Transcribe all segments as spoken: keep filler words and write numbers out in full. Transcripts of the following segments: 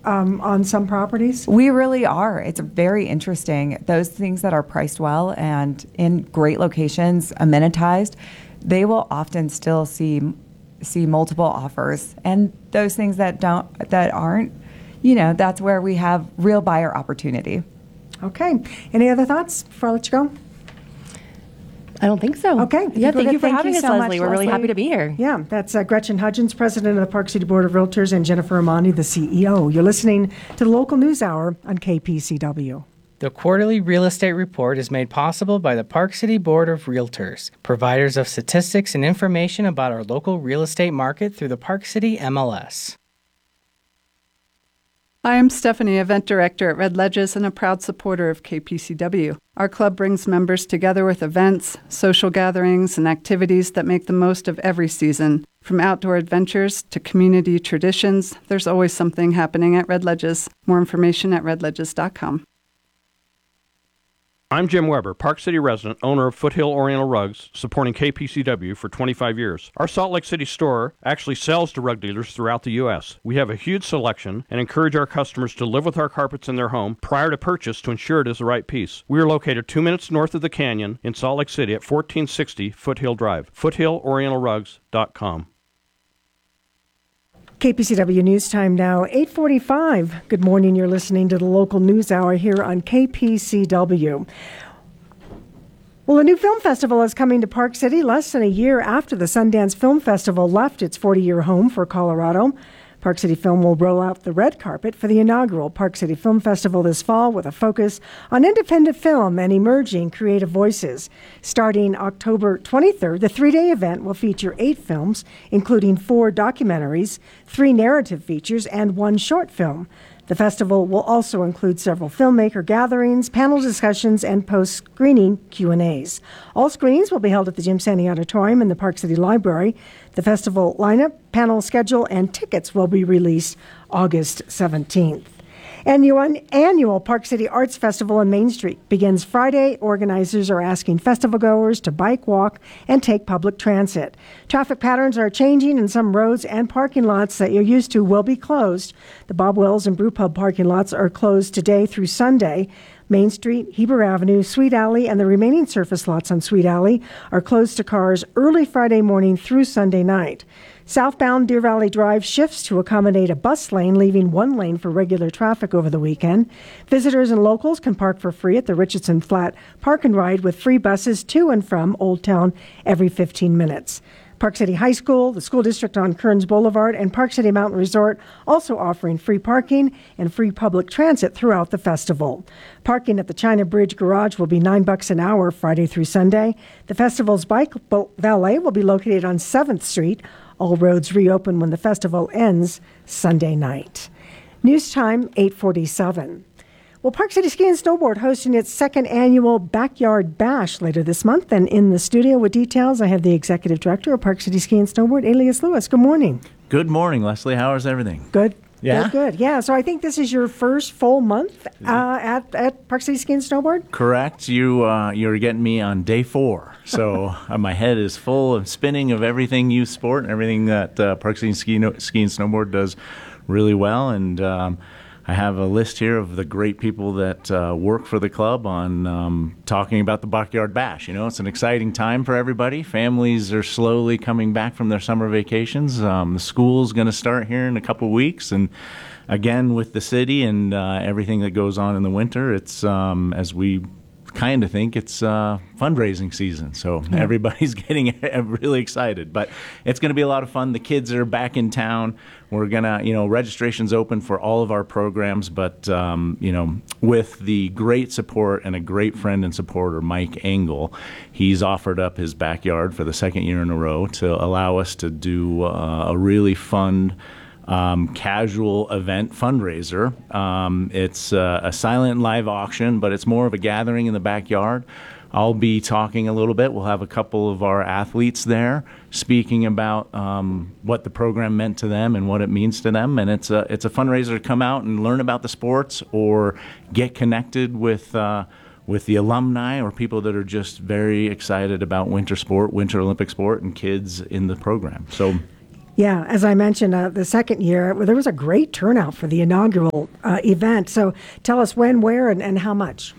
um, on some properties? We really are. It's very interesting. Those things that are priced well and in great locations, amenitized, they will often still see see multiple offers. And those things that don't, that aren't, you know, that's where we have real buyer opportunity. Okay. Any other thoughts before I let you go? I don't think so. Okay. Yeah, thank you for Thank having you us, so Leslie. much, We're really Leslie. happy to be here. Yeah, that's uh, Gretchen Hudgens, president of the Park City Board of Realtors, and Jennifer Amani, the C E O. You're listening to the Local News Hour on K P C W. The quarterly real estate report is made possible by the Park City Board of Realtors, providers of statistics and information about our local real estate market through the Park City M L S. I am Stephanie, Event Director at Red Ledges and a proud supporter of K P C W. Our club brings members together with events, social gatherings, and activities that make the most of every season. From outdoor adventures to community traditions, there's always something happening at Red Ledges. More information at red ledges dot com. I'm Jim Weber, Park City resident, owner of Foothill Oriental Rugs, supporting K P C W for twenty-five years. Our Salt Lake City store actually sells to rug dealers throughout the U S. We have a huge selection and encourage our customers to live with our carpets in their home prior to purchase to ensure it is the right piece. We are located two minutes north of the Canyon in Salt Lake City at fourteen sixty Foothill Drive. foothill oriental rugs dot com. K P C W News Time now, eight forty-five. Good morning. You're listening to the Local News Hour here on K P C W. Well, a new film festival is coming to Park City less than a year after the Sundance Film Festival left its forty-year home for Colorado. Park City Film will roll out the red carpet for the inaugural Park City Film Festival this fall with a focus on independent film and emerging creative voices. Starting October twenty-third, the three-day event will feature eight films, including four documentaries, three narrative features, and one short film. The festival will also include several filmmaker gatherings, panel discussions, and post-screening Q and A's. All screenings will be held at the Jim Sandy Auditorium in the Park City Library. The festival lineup, panel schedule, and tickets will be released August seventeenth. And the annual Park City Arts Festival on Main Street begins Friday. Organizers are asking festival goers to bike, walk, and take public transit. Traffic patterns are changing, and some roads and parking lots that you're used to will be closed. The Bob Wells and Brew Pub parking lots are closed today through Sunday. Main Street, Heber Avenue, Sweet Alley, and the remaining surface lots on Sweet Alley are closed to cars early Friday morning through Sunday night. Southbound Deer Valley Drive shifts to accommodate a bus lane, leaving one lane for regular traffic over the weekend. Visitors and locals can park for free at the Richardson Flat Park and Ride with free buses to and from Old Town every fifteen minutes. Park City High School, the school district on Kearns Boulevard, and Park City Mountain Resort also offering free parking and free public transit throughout the festival. Parking at the China Bridge Garage will be nine bucks an hour Friday through Sunday. The festival's bike valet will be located on seventh Street. All roads reopen when the festival ends Sunday night. News time, eight forty-seven. Well, Park City Ski and Snowboard hosting its second annual Backyard Bash later this month. And in the studio with details, I have the Executive Director of Park City Ski and Snowboard, Elias Lewis. Good morning. Good morning, Leslie. How is everything? Good. Yeah? Good, good. Yeah, so I think this is your first full month uh, at, at Park City Ski and Snowboard? Correct. You, uh, you're getting me on day four. So uh, my head is full of spinning of everything youth sport and everything that uh, Park City Ski, no- Ski and Snowboard does really well. And um, I have a list here of the great people that uh, work for the club on um, talking about the Backyard Bash. You know, it's an exciting time for everybody. Families are slowly coming back from their summer vacations. Um, the school's going to start here in a couple weeks. And again, with the city and uh, everything that goes on in the winter, it's um, as we kind of think it's uh, fundraising season. So yeah. Everybody's getting really excited. But it's going to be a lot of fun. The kids are back in town. We're going to, you know, registration's open for all of our programs. But, um, you know, with the great support and a great friend and supporter, Mike Engel, he's offered up his backyard for the second year in a row to allow us to do uh, a really fun Um, casual event fundraiser. Um, it's uh, a silent live auction, but it's more of a gathering in the backyard. I'll be talking a little bit. We'll have a couple of our athletes there speaking about um, what the program meant to them and what it means to them. And it's a it's a fundraiser to come out and learn about the sports or get connected with uh, with the alumni or people that are just very excited about winter sport, Winter Olympic sport, and kids in the program. So. Yeah, as I mentioned, uh, the second year, well, there was a great turnout for the inaugural uh, event. So tell us when, where, and, and how much.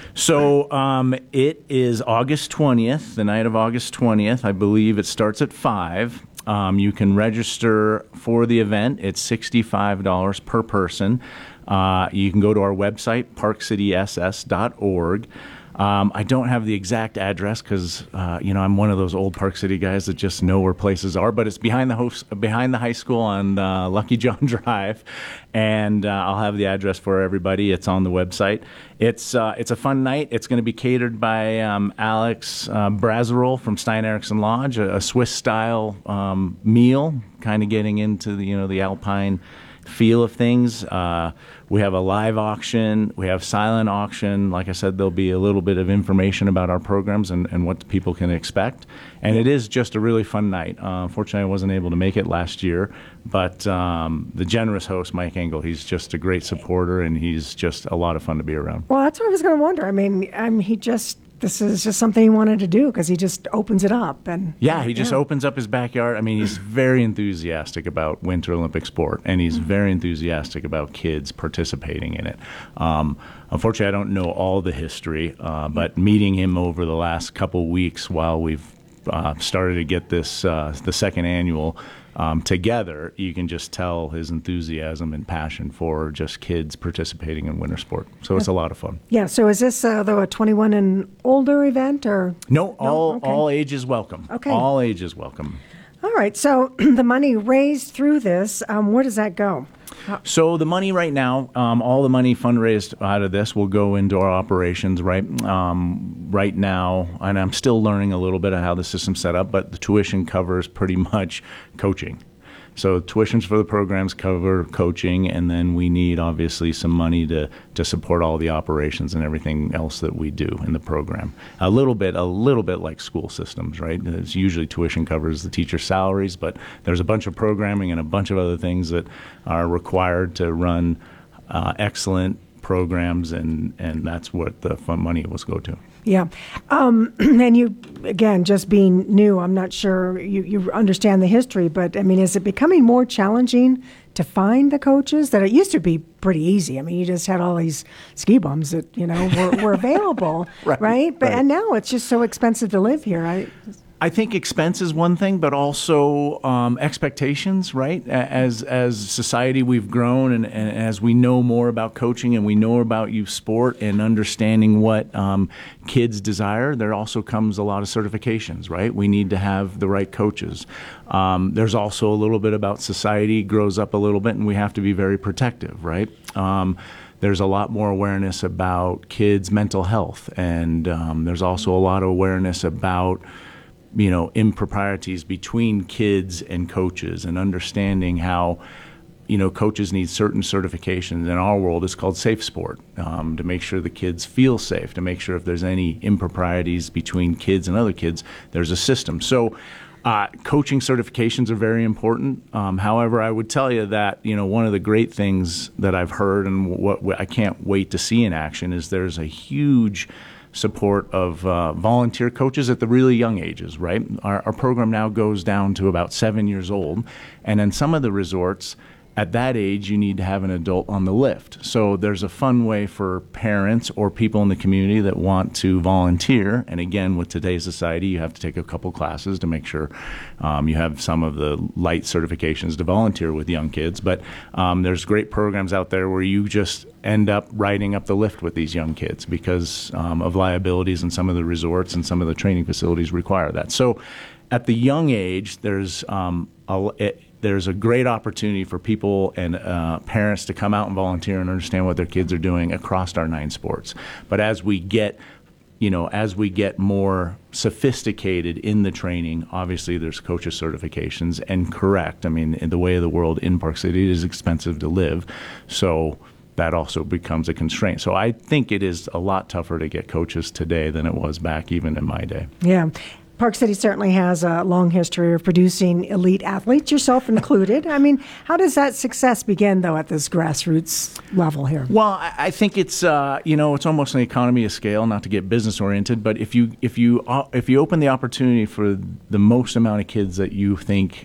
So um, it is August twentieth, the night of August twentieth. I believe it starts at five. Um, you can register for the event. It's sixty-five dollars per person. Uh, you can go to our website, park city s s dot org. Um, I don't have the exact address because, uh, you know, I'm one of those old Park City guys that just know where places are. But it's behind the host, behind the high school on uh, Lucky John Drive, and uh, I'll have the address for everybody. It's on the website. It's uh, it's a fun night. It's going to be catered by um, Alex uh, Brazerol from Stein Eriksen Lodge, a, a Swiss-style um, meal, kind of getting into the you know the Alpine feel of things. Uh, we have a live auction. We have silent auction. Like I said, there'll be a little bit of information about our programs and, and what people can expect. And it is just a really fun night. Uh, unfortunately, I wasn't able to make it last year, but um, the generous host, Mike Engel, he's just a great supporter, and he's just a lot of fun to be around. Well, that's what I was going to wonder. I mean, I mean, he just, this is just something he wanted to do because he just opens it up. And yeah, he just yeah. opens up his backyard. I mean, he's very enthusiastic about Winter Olympic sport, and he's mm-hmm. very enthusiastic about kids participating in it. Um, unfortunately, I don't know all the history, uh, but meeting him over the last couple weeks while we've uh, started to get this, uh, the second annual, Um, together, you can just tell his enthusiasm and passion for just kids participating in winter sport. So it's a lot of fun. Yeah. So is this uh, though a twenty-one and older event, or no? All no? Okay. all ages welcome. Okay. All ages welcome. All right. So the money raised through this, um, where does that go? How- So the money right now, um, all the money fundraised out of this will go into our operations. Right, um, right now, and I'm still learning a little bit of how the system's set up, but the tuition covers pretty much coaching. So tuitions for the programs cover coaching, and then we need obviously some money to, to support all the operations and everything else that we do in the program. A little bit, a little bit like school systems, right? It's usually tuition covers the teacher's salaries, but there's a bunch of programming and a bunch of other things that are required to run uh, excellent programs, and, and that's what the fund money will go to. Yeah. Um, and you, again, just being new, I'm not sure you, you understand the history, but I mean, is it becoming more challenging to find the coaches? That it used to be pretty easy. I mean, you just had all these ski bums that, you know, were, were available, right, right? But right. And now it's just so expensive to live here. I, I think expense is one thing, but also um, expectations, right? As as society, we've grown, and, and as we know more about coaching and we know about youth sport and understanding what um, kids desire, there also comes a lot of certifications, right? We need to have the right coaches. Um, there's also a little bit about society grows up a little bit, and we have to be very protective, right? Um, There's a lot more awareness about kids' mental health, and um, there's also a lot of awareness about you know, improprieties between kids and coaches, and understanding how, you know, coaches need certain certifications. In our world, it's called Safe Sport, um, to make sure the kids feel safe, to make sure if there's any improprieties between kids and other kids, there's a system. So uh, coaching certifications are very important. Um, however, I would tell you that, you know, one of the great things that I've heard, and what, what I can't wait to see in action, is there's a huge support of uh, volunteer coaches at the really young ages, right? Our, our program now goes down to about seven years old, and in some of the resorts, at that age, you need to have an adult on the lift. So there's a fun way for parents or people in the community that want to volunteer. And again, with today's society, you have to take a couple classes to make sure um, you have some of the light certifications to volunteer with young kids. But um, there's great programs out there where you just end up riding up the lift with these young kids because um, of liabilities, and some of the resorts and some of the training facilities require that. So at the young age, there's um, a, it, there's a great opportunity for people and uh, parents to come out and volunteer and understand what their kids are doing across our nine sports. But as we get, you know, as we get more sophisticated in the training, obviously there's coaches certifications. And correct, I mean, in the way of the world in Park City, it is expensive to live. So that also becomes a constraint. So I think it is a lot tougher to get coaches today than it was back even in my day. Yeah. Park City certainly has a long history of producing elite athletes, yourself included. I mean, how does that success begin, though, at this grassroots level here? Well, I, I think it's uh, you know it's almost an economy of scale. Not to get business oriented, but if you if you uh, if you open the opportunity for the most amount of kids that you think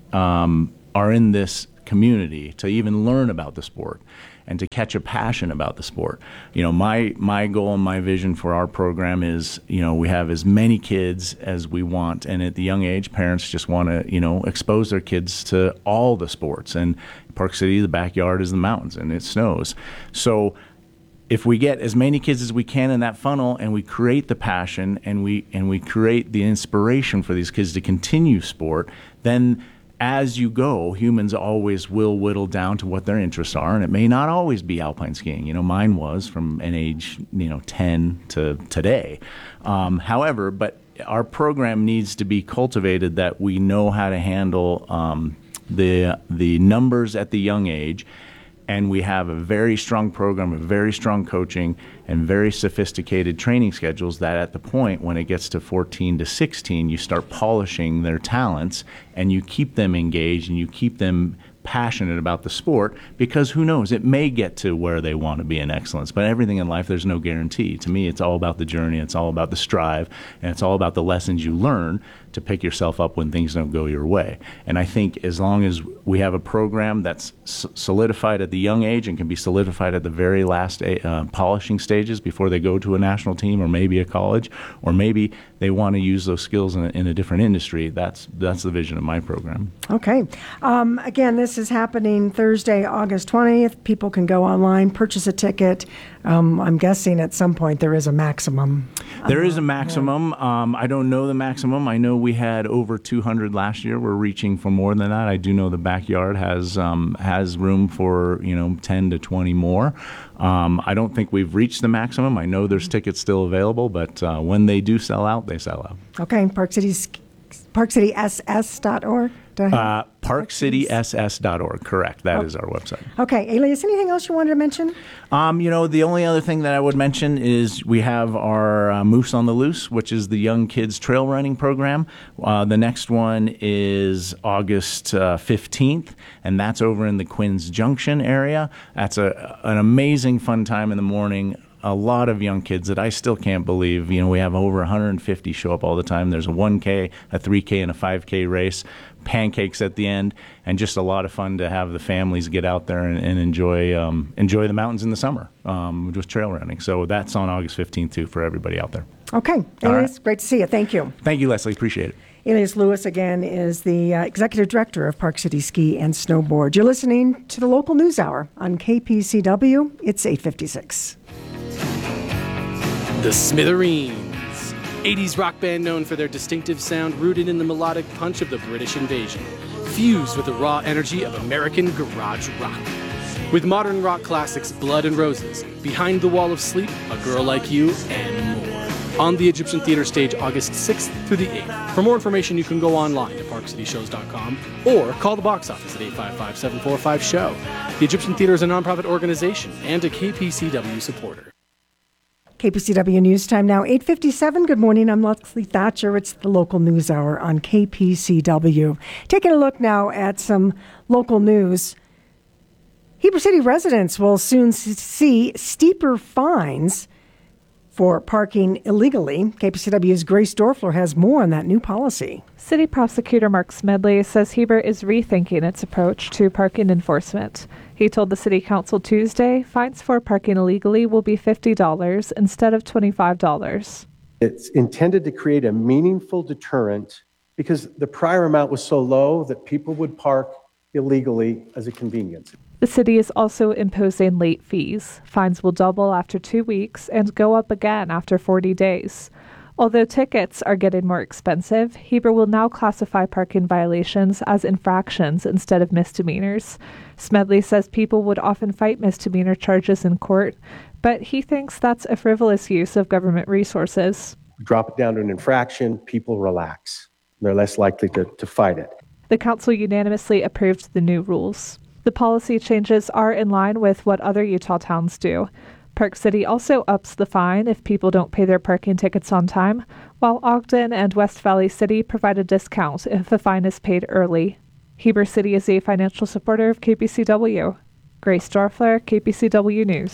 um, are in this community to even learn about the sport and to catch a passion about the sport. You know, my my goal and my vision for our program is, you know, we have as many kids as we want, and at the young age, parents just want to, you know, expose their kids to all the sports. And Park City, the backyard is the mountains, and it snows. So if we get as many kids as we can in that funnel, and we create the passion, and we and we create the inspiration for these kids to continue sport, then as you go, humans always will whittle down to what their interests are, and it may not always be alpine skiing. You know, mine was from an age, you know, ten to today. Um, however, but our program needs to be cultivated that we know how to handle um, the the numbers at the young age. And we have a very strong program, a very strong coaching, and very sophisticated training schedules that at the point when it gets to fourteen to sixteen, you start polishing their talents and you keep them engaged and you keep them passionate about the sport, because who knows, it may get to where they want to be in excellence. But everything in life, there's no guarantee. To me, it's all about the journey, it's all about the strive, and it's all about the lessons you learn to pick yourself up when things don't go your way. And I think as long as we have a program that's solidified at the young age and can be solidified at the very last uh, polishing stages before they go to a national team or maybe a college, or maybe they want to use those skills in a, in a different industry, that's that's the vision of my program. Okay. Um, again, this is happening Thursday, August twentieth. People can go online, purchase a ticket. Um, I'm guessing at some point there is a maximum. There is a maximum. Um, I don't know the maximum. I know we had over two hundred last year. We're reaching for more than that. I do know the backyard has um, has room for, you know, ten to twenty more. Um, I don't think we've reached the maximum. I know there's tickets still available, but uh, when they do sell out, they sell out. Okay. Park City's park city s s dot org. Uh, park city s s dot org, correct. That oh. is our website. Okay. Elias, anything else you wanted to mention? Um, you know, the only other thing that I would mention is we have our uh, Moose on the Loose, which is the young kids trail running program. Uh, the next one is August uh, fifteenth, and that's over in the Quinns Junction area. That's a an amazing fun time in the morning. A lot of young kids that I still can't believe. You know, we have over one hundred fifty show up all the time. There's a one K, a three K, and a five K race. Pancakes at the end, and just a lot of fun to have the families get out there and, and enjoy um, enjoy the mountains in the summer um, with trail running. So that's on August fifteenth, too, for everybody out there. Okay. Elias, right. Great to see you. Thank you. Thank you, Leslie. Appreciate it. Elias Lewis, again, is the uh, Executive Director of Park City Ski and Snowboard. You're listening to the Local News Hour on K P C W. It's eight fifty-six. The Smithereens, eighties rock band known for their distinctive sound rooted in the melodic punch of the British invasion, fused with the raw energy of American garage rock. With modern rock classics Blood and Roses, Behind the Wall of Sleep, A Girl Like You, and more. On the Egyptian Theater stage August sixth through the eighth. For more information, you can go online to park city shows dot com or call the box office at eight five five, seven four five, S H O W. The Egyptian Theater is a nonprofit organization and a K P C W supporter. K P C W News Time now, eight fifty-seven. Good morning. I'm Leslie Thatcher. It's the Local News Hour on K P C W. Taking a look now at some local news. Heber City residents will soon see steeper fines for parking illegally. K P C W's Grace Dorfler has more on that new policy. City Prosecutor Mark Smedley says Heber is rethinking its approach to parking enforcement. He told the City Council Tuesday fines for parking illegally will be fifty dollars instead of twenty-five dollars. It's intended to create a meaningful deterrent because the prior amount was so low that people would park illegally as a convenience. The city is also imposing late fees. Fines will double after two weeks and go up again after forty days. Although tickets are getting more expensive, Heber will now classify parking violations as infractions instead of misdemeanors. Smedley says people would often fight misdemeanor charges in court, but he thinks that's a frivolous use of government resources. Drop it down to an infraction, people relax. They're less likely to, to fight it. The council unanimously approved the new rules. The policy changes are in line with what other Utah towns do. Park City also ups the fine if people don't pay their parking tickets on time, while Ogden and West Valley City provide a discount if the fine is paid early. Heber City is a financial supporter of K P C W. Grace Dorfler, K P C W News.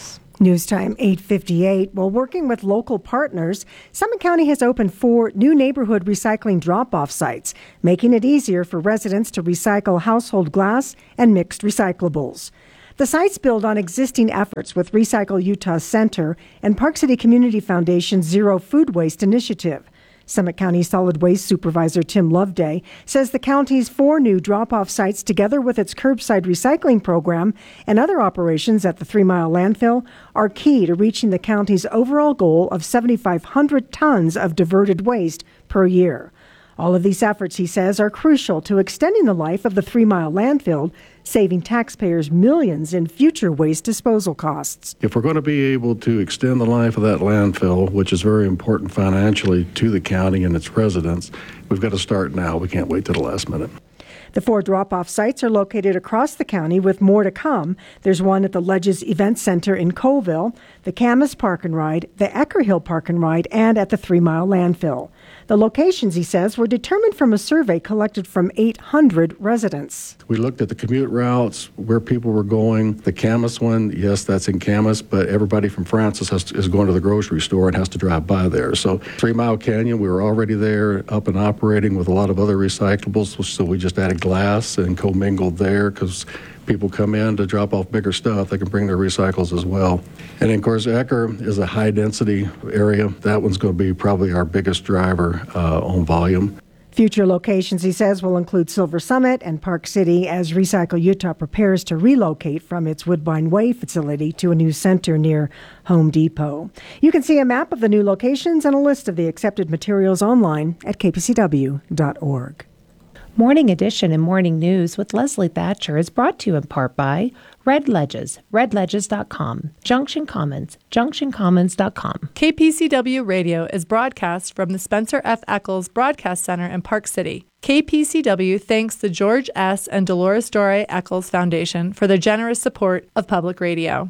News time eight fifty-eight. While working with local partners, Summit County has opened four new neighborhood recycling drop-off sites, making it easier for residents to recycle household glass and mixed recyclables. The sites build on existing efforts with Recycle Utah Center and Park City Community Foundation's Zero Food Waste Initiative. Summit County Solid Waste Supervisor Tim Loveday says the county's four new drop-off sites, together with its curbside recycling program and other operations at the Three Mile Landfill, are key to reaching the county's overall goal of seven thousand five hundred tons of diverted waste per year. All of these efforts, he says, are crucial to extending the life of the Three Mile Landfill, saving taxpayers millions in future waste disposal costs. If we're going to be able to extend the life of that landfill, which is very important financially to the county and its residents, we've got to start now. We can't wait till the last minute. The four drop-off sites are located across the county, with more to come. There's one at the Ledges Event Center in Colville, the Camas Park and Ride, the Ecker Hill Park and Ride, and at the Three Mile Landfill. The locations, he says, were determined from a survey collected from eight hundred residents. We looked at the commute routes, where people were going. The Camas one, yes, that's in Camas, but everybody from Francis has to, is going to the grocery store and has to drive by there. So Three Mile Canyon, we were already there, up and operating with a lot of other recyclables, so we just added glass and commingled there because people come in to drop off bigger stuff. They can bring their recycles as well. And of course, Ecker is a high-density area. That one's going to be probably our biggest driver uh, on volume. Future locations, he says, will include Silver Summit and Park City as Recycle Utah prepares to relocate from its Woodbine Way facility to a new center near Home Depot. You can see a map of the new locations and a list of the accepted materials online at k p c w dot org. Morning Edition and Morning News with Leslie Thatcher is brought to you in part by Red Ledges, red ledges dot com, Junction Commons, junction commons dot com. K P C W Radio is broadcast from the Spencer F. Eccles Broadcast Center in Park City. K P C W thanks the George S. and Dolores Dore Eccles Foundation for their generous support of public radio.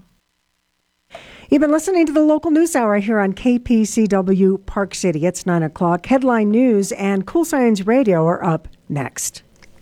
You've been listening to the local news hour here on K P C W Park City. It's nine o'clock. Headline News and Cool Science Radio are up next.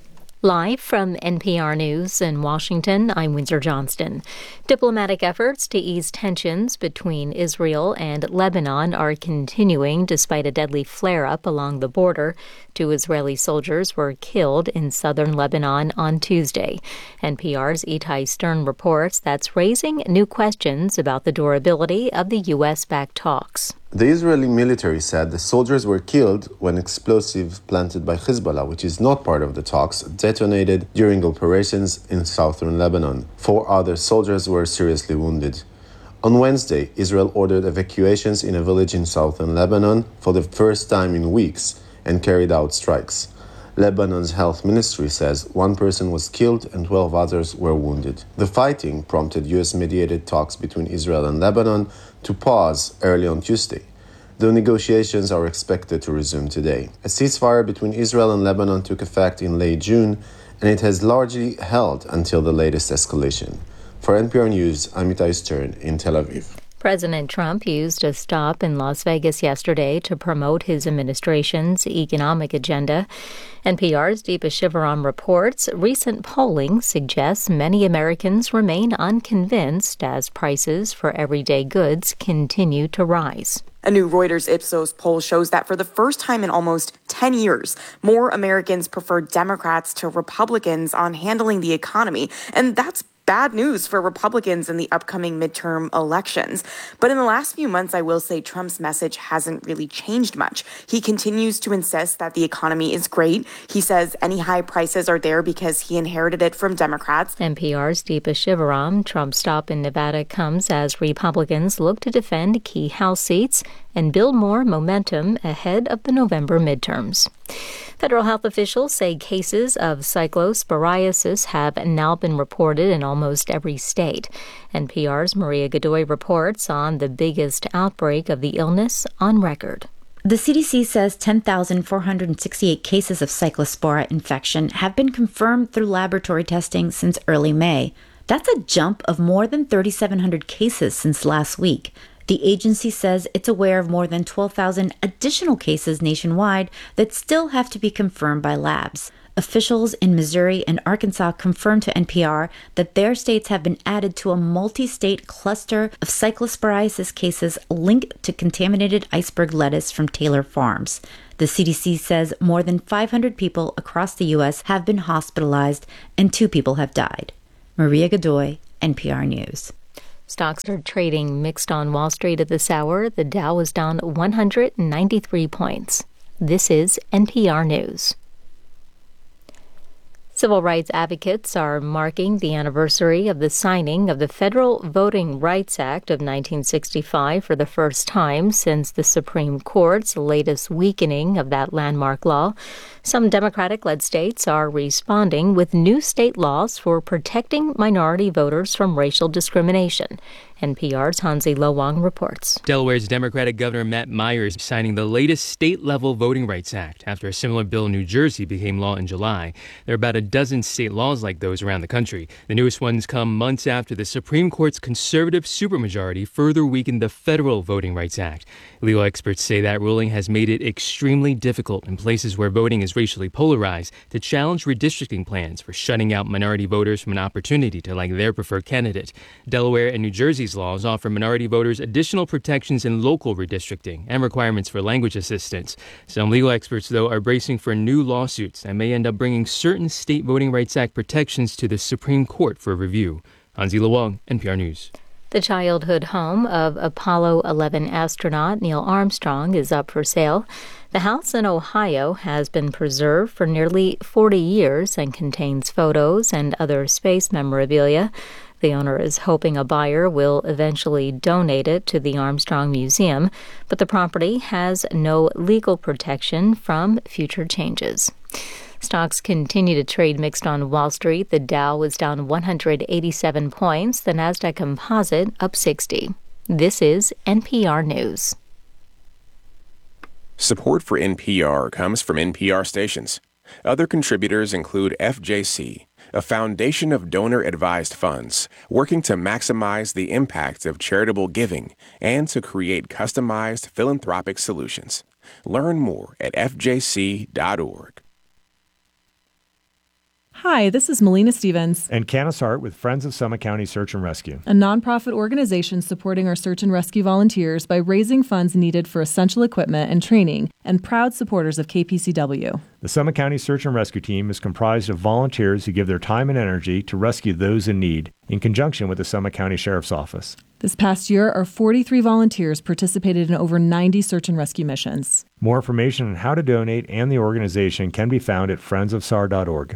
Live from N P R News in Washington, I'm Windsor Johnston. Diplomatic efforts to ease tensions between Israel and Lebanon are continuing despite a deadly flare-up along the border. Two Israeli soldiers were killed in southern Lebanon on Tuesday. N P R's Itai Stern reports that's raising new questions about the durability of the U S-backed talks. The Israeli military said the soldiers were killed when explosives planted by Hezbollah, which is not part of the talks, detonated during operations in southern Lebanon. Four other soldiers were seriously wounded. On Wednesday, Israel ordered evacuations in a village in southern Lebanon for the first time in weeks and carried out strikes. Lebanon's health ministry says one person was killed and twelve others were wounded. The fighting prompted U S-mediated talks between Israel and Lebanon to pause early on Tuesday. The negotiations are expected to resume today. A ceasefire between Israel and Lebanon took effect in late June, and it has largely held until the latest escalation. For N P R News, I'm Itai Stern in Tel Aviv. President Trump used a stop in Las Vegas yesterday to promote his administration's economic agenda. N P R's Deepa Shivaram reports recent polling suggests many Americans remain unconvinced as prices for everyday goods continue to rise. A new Reuters Ipsos poll shows that for the first time in almost ten years, more Americans prefer Democrats to Republicans on handling the economy, and that's bad news for Republicans in the upcoming midterm elections. But in the last few months, I will say Trump's message hasn't really changed much. He continues to insist that the economy is great. He says any high prices are there because he inherited it from Democrats. N P R's Deepa Shivaram. Trump's stop in Nevada comes as Republicans look to defend key House seats and build more momentum ahead of the November midterms. Federal health officials say cases of cyclosporiasis have now been reported in almost every state. N P R's Maria Godoy reports on the biggest outbreak of the illness on record. The C D C says ten thousand four hundred sixty-eight cases of cyclospora infection have been confirmed through laboratory testing since early May. That's a jump of more than three thousand seven hundred cases since last week. The agency says it's aware of more than twelve thousand additional cases nationwide that still have to be confirmed by labs. Officials in Missouri and Arkansas confirmed to N P R that their states have been added to a multi-state cluster of cyclosporiasis cases linked to contaminated iceberg lettuce from Taylor Farms. The C D C says more than five hundred people across the U S have been hospitalized and two people have died. Maria Godoy, N P R News. Stocks are trading mixed on Wall Street at this hour. The Dow is down one hundred ninety-three points. This is N P R News. Civil rights advocates are marking the anniversary of the signing of the Federal Voting Rights Act of nineteen sixty-five for the first time since the Supreme Court's latest weakening of that landmark law. Some Democratic-led states are responding with new state laws for protecting minority voters from racial discrimination. N P R's Hansi Lo Wang reports. Delaware's Democratic Governor Matt Myers signing the latest state-level Voting Rights Act after a similar bill in New Jersey became law in July. There are about a dozen state laws like those around the country. The newest ones come months after the Supreme Court's conservative supermajority further weakened the Federal Voting Rights Act. Legal experts say that ruling has made it extremely difficult in places where voting is racially polarized to challenge redistricting plans for shutting out minority voters from an opportunity to elect their preferred candidate. Delaware and New Jersey's laws offer minority voters additional protections in local redistricting and requirements for language assistance. Some legal experts, though, are bracing for new lawsuits that may end up bringing certain state Voting Rights Act protections to the Supreme Court for review. Hansi Lo Wang, N P R News. The childhood home of Apollo eleven astronaut Neil Armstrong is up for sale. The house in Ohio has been preserved for nearly forty years and contains photos and other space memorabilia. The owner is hoping a buyer will eventually donate it to the Armstrong Museum, but the property has no legal protection from future changes. Stocks continue to trade mixed on Wall Street. The Dow was down one hundred eighty-seven points. The Nasdaq Composite up sixty. This is N P R News. Support for N P R comes from N P R stations. Other contributors include F J C, a foundation of donor-advised funds working to maximize the impact of charitable giving and to create customized philanthropic solutions. Learn more at F J C dot org. Hi, this is Melina Stevens and Canis Hart with Friends of Summit County Search and Rescue, a nonprofit organization supporting our search and rescue volunteers by raising funds needed for essential equipment and training, and proud supporters of K P C W. The Summit County Search and Rescue Team is comprised of volunteers who give their time and energy to rescue those in need, in conjunction with the Summit County Sheriff's Office. This past year, our forty-three volunteers participated in over ninety search and rescue missions. More information on how to donate and the organization can be found at friends of S A R dot org.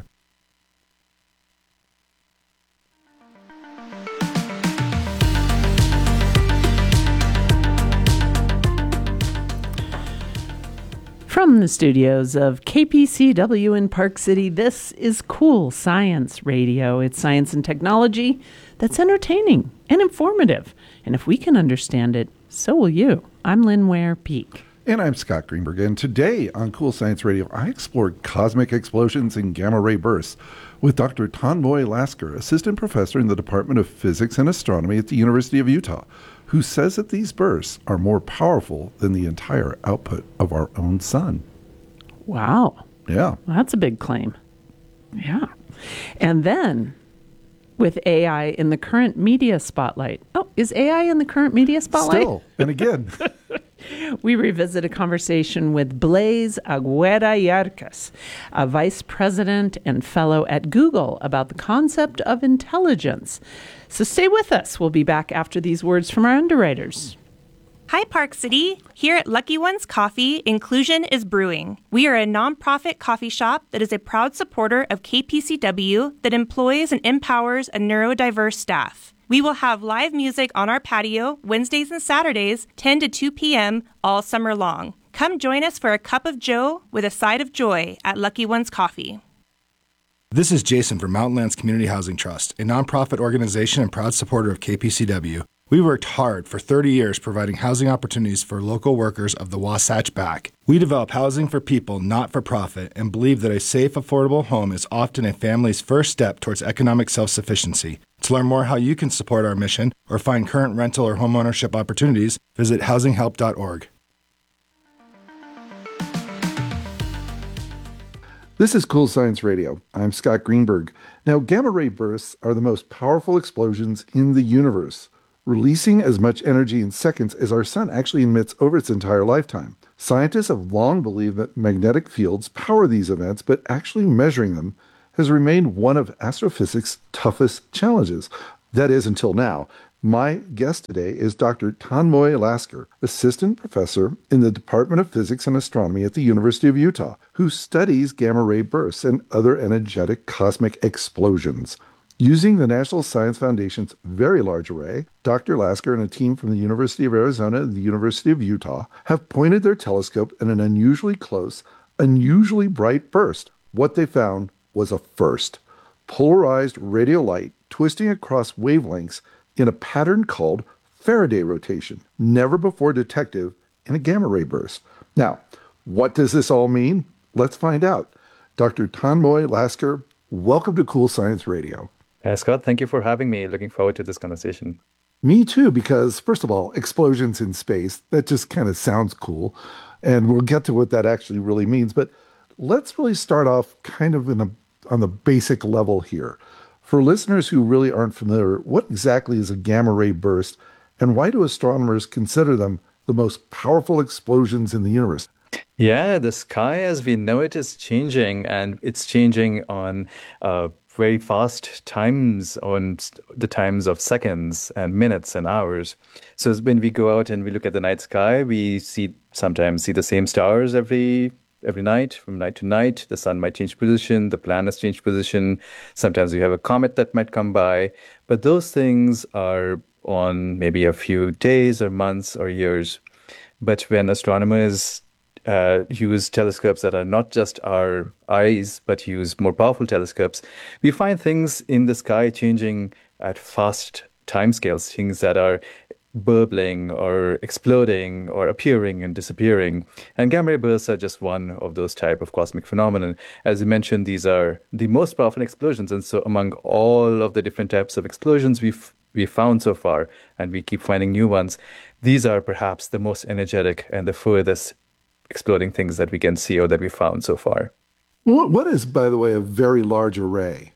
From the studios of K P C W in Park City, this is Cool Science Radio. It's science and technology that's entertaining and informative. And if we can understand it, so will you. I'm Lynn Ware Peak. And I'm Scott Greenberg. And today on Cool Science Radio, I explore cosmic explosions and gamma-ray bursts with Doctor Tanmoy Lasker, assistant professor in the Department of Physics and Astronomy at the University of Utah, who says that these bursts are more powerful than the entire output of our own sun. Wow. Yeah. That's a big claim. Yeah. And then, with A I in the current media spotlight. Oh, is A I in the current media spotlight? Still, and again. We revisit a conversation with Blaise Agueda Yarcas, a vice president and fellow at Google, about the concept of intelligence. So stay with us. We'll be back after these words from our underwriters. Hi, Park City. Here at Lucky Ones Coffee, inclusion is brewing. We are a nonprofit coffee shop that is a proud supporter of K P C W that employs and empowers a neurodiverse staff. We will have live music on our patio Wednesdays and Saturdays, ten to two p.m. all summer long. Come join us for a cup of joe with a side of joy at Lucky Ones Coffee. This is Jason from Mountain Lands Community Housing Trust, a nonprofit organization and proud supporter of K P C W. We worked hard for thirty years providing housing opportunities for local workers of the Wasatch Back. We develop housing for people, not for profit, and believe that a safe, affordable home is often a family's first step towards economic self-sufficiency. To learn more how you can support our mission or find current rental or homeownership opportunities, visit housing help dot org. This is Cool Science Radio. I'm Scott Greenberg. Now, gamma ray bursts are the most powerful explosions in the universe, releasing as much energy in seconds as our sun actually emits over its entire lifetime. Scientists have long believed that magnetic fields power these events, but actually measuring them has remained one of astrophysics' toughest challenges. That is, until now. My guest today is Doctor Tanmoy Lasker, assistant professor in the Department of Physics and Astronomy at the University of Utah, who studies gamma-ray bursts and other energetic cosmic explosions. Using the National Science Foundation's Very Large Array, Doctor Lasker and a team from the University of Arizona and the University of Utah have pointed their telescope at an unusually close, unusually bright burst. What they found was a first. Polarized radio light twisting across wavelengths in a pattern called Faraday rotation, never before detected in a gamma-ray burst. Now, what does this all mean? Let's find out. Doctor Tanmoy Lasker, welcome to Cool Science Radio. Uh, Scott, thank you for having me. Looking forward to this conversation. Me too, because first of all, explosions in space, that just kind of sounds cool. And we'll get to what that actually really means. But let's really start off kind of in a, on the basic level here. For listeners who really aren't familiar, what exactly is a gamma-ray burst, and why do astronomers consider them the most powerful explosions in the universe? Yeah, the sky as we know it is changing, and it's changing on uh, very fast times, on the times of seconds and minutes and hours. So when we go out and we look at the night sky, we see sometimes see the same stars every Every night, from night to night. The sun might change position, the planets change position. Sometimes you have a comet that might come by. But those things are on maybe a few days or months or years. But when astronomers uh, use telescopes that are not just our eyes, but use more powerful telescopes, we find things in the sky changing at fast timescales, things that are burbling or exploding or appearing and disappearing. And gamma-ray bursts are just one of those type of cosmic phenomenon. As you mentioned, these are the most powerful explosions. And so among all of the different types of explosions we've, we've found so far, and we keep finding new ones, these are perhaps the most energetic and the furthest exploding things that we can see or that we found so far. What is, by the way, a very large array?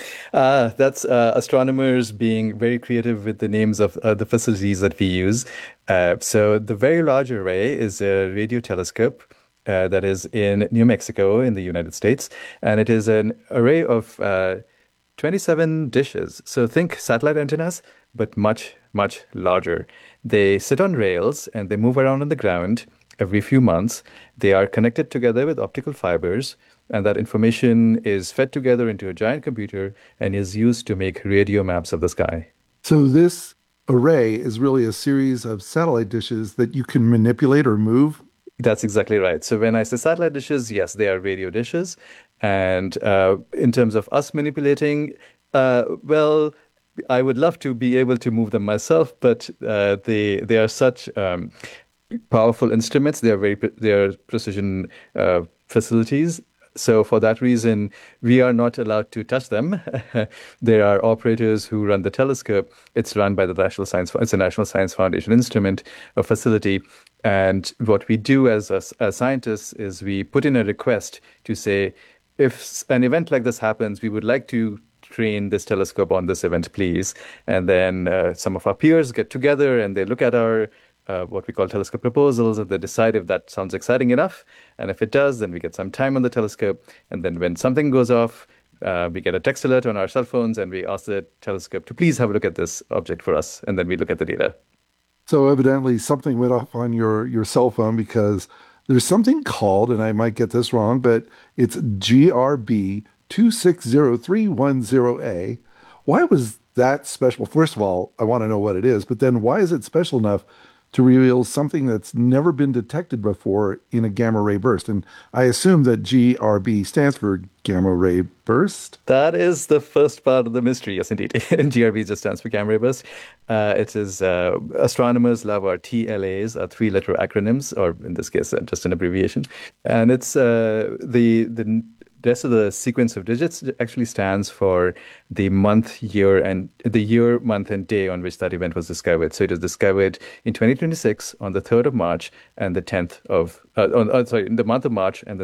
Uh, that's uh, astronomers being very creative with the names of uh, the facilities that we use. Uh, so the Very Large Array is a radio telescope uh, that is in New Mexico in the United States. And it is an array of uh, twenty-seven dishes. So think satellite antennas, but much, much larger. They sit on rails and they move around on the ground every few months. They are connected together with optical fibers, and that information is fed together into a giant computer and is used to make radio maps of the sky. So this array is really a series of satellite dishes that you can manipulate or move? That's exactly right. So when I say satellite dishes, yes, they are radio dishes. And uh, in terms of us manipulating, uh, well, I would love to be able to move them myself, but uh, they they are such um, powerful instruments. They are very they are precision uh, facilities. So for that reason, we are not allowed to touch them. There are operators who run the telescope. It's run by the National Science. It's a National Science Foundation instrument, a facility. And what we do as, as as scientists is we put in a request to say, if an event like this happens, we would like to train this telescope on this event, please. And then uh, some of our peers get together and they look at our Uh, what we call telescope proposals, and they decide if that sounds exciting enough. And if it does, then we get some time on the telescope. And then when something goes off, uh, we get a text alert on our cell phones, and we ask the telescope to please have a look at this object for us. And then we look at the data. So evidently something went off on your, your cell phone, because there's something called, and I might get this wrong, but it's G R B two six zero three one zero A. Why was that special? First of all, I want to know what it is, but then why is it special enough to reveal something that's never been detected before in a gamma-ray burst? And I assume that G R B stands for gamma-ray burst? That is the first part of the mystery, yes, indeed. And G R B just stands for gamma-ray burst. Uh, it is, uh, astronomers love our T L As, our three-letter acronyms, or in this case, uh, just an abbreviation. And it's uh, the the The rest of the sequence of digits actually stands for the month, year, and the year, month, and day on which that event was discovered. So it was discovered in twenty twenty-six on the third of March and the tenth of, uh, on, uh, sorry, in the month of March and then the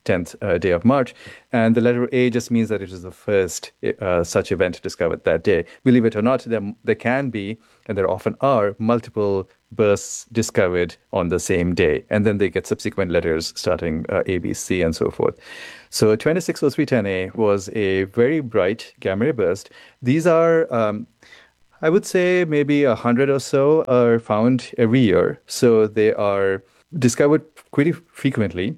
tenth uh, day of March. And the letter A just means that it is the first uh, such event discovered that day. Believe it or not, there, there can be, and there often are, multiple bursts discovered on the same day. And then they get subsequent letters starting uh, A, B, C, and so forth. So twenty-six oh three ten A was a very bright gamma ray burst. These are... Um, I would say maybe a hundred or so are found every year. So they are discovered pretty frequently.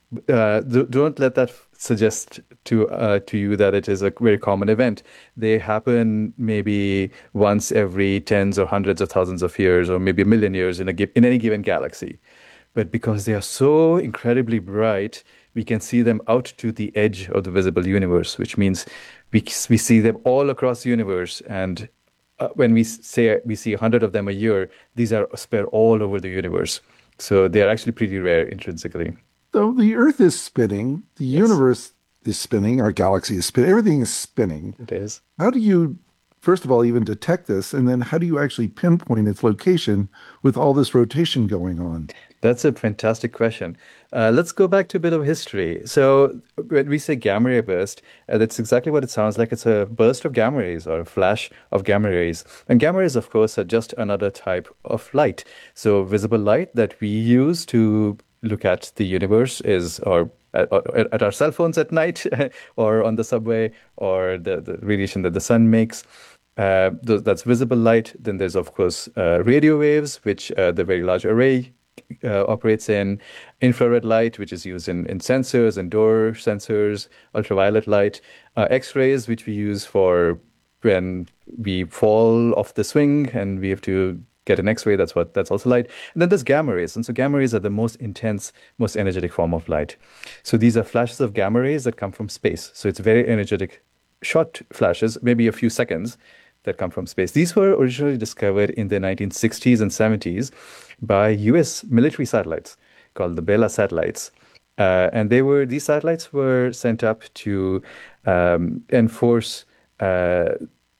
Uh, don't let that suggest to uh, to you that it is a very common event. They happen maybe once every tens or hundreds of thousands of years, or maybe a million years in a in any given galaxy. But because they are so incredibly bright, we can see them out to the edge of the visible universe, which means we we see them all across the universe. And Uh, when we say we see a hundred of them a year, these are spread all over the universe. So they are actually pretty rare intrinsically. So the Earth is spinning, the yes. universe is spinning, our galaxy is spinning, everything is spinning. It is. How do you, first of all, even detect this? And then how do you actually pinpoint its location with all this rotation going on? That's a fantastic question. Uh, let's go back to a bit of history. So when we say gamma ray burst, uh, that's exactly what it sounds like. It's a burst of gamma rays or a flash of gamma rays. And gamma rays, of course, are just another type of light. So visible light that we use to look at the universe is, or at, at our cell phones at night, or on the subway, or the, the radiation that the sun makes. Uh, th- that's visible light. Then there's, of course, uh, radio waves, which uh, the Very Large Array Uh, operates in, infrared light, which is used in, in sensors and door sensors, ultraviolet light, uh, X-rays, which we use for when we fall off the swing and we have to get an X-ray. That's what that's also light. And then there's gamma rays. And so gamma rays are the most intense, most energetic form of light. So these are flashes of gamma rays that come from space. So it's very energetic, short flashes, maybe a few seconds, that come from space. These were originally discovered in the nineteen sixties and seventies by U S military satellites called the Bella satellites. Uh, and they were these satellites were sent up to um, enforce uh,